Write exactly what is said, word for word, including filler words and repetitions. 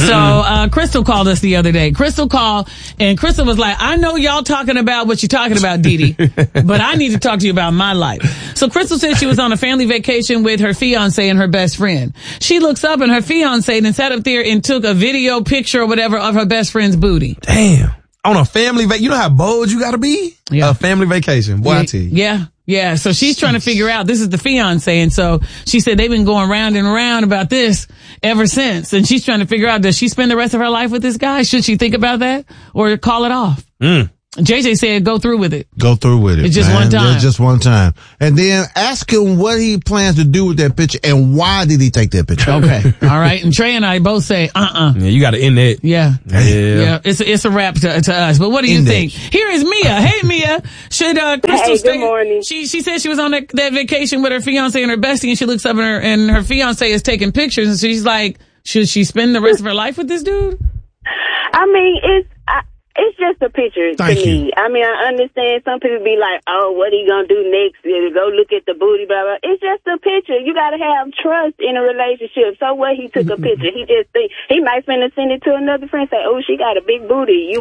So, uh, Crystal called us the other day. Crystal called, and Crystal was like, I know y'all talking about what you're talking about, Dee Dee, but I need to talk to you about my life. So Crystal said she was on a family vacation with her fiance and her best friend. She looks up and her fiance and sat up there and took a video picture or whatever of her best friend's booty. Damn. On a family vacation, you know how bold you gotta be? Yeah. A family vacation, boy, yeah, I tell you. Yeah. Yeah, so she's trying to figure out, this is the fiance, and so she said they've been going round and round about this ever since, and she's trying to figure out, does she spend the rest of her life with this guy? Should she think about that or call it off? Mm. J J said go through with it. Go through with it. It's just man. one time. It's just one time. And then ask him what he plans to do with that picture and why did he take that picture. Okay. All right. And Trey and I both say, uh-uh. Yeah, you gotta end it. Yeah. Yeah. Yeah. It's a, it's a wrap to, to us. But what do you End think? it. Here is Mia. Hey, Mia. Should, uh, Crystal Hey, stay? good morning. She, she said she was on that, that vacation with her fiance and her bestie, and she looks up and her, and her fiance is taking pictures, and she's like, should she spend the rest of her life with this dude? I mean, it's I, it's just a picture Thank to you. me. I mean, I understand some people be like, oh, what are you going to do next? You go look at the booty, blah, blah. It's just a picture. You got to have trust in a relationship. So what, he took a picture. He just think, he might finna send it to another friend, say, oh, she got a big booty. You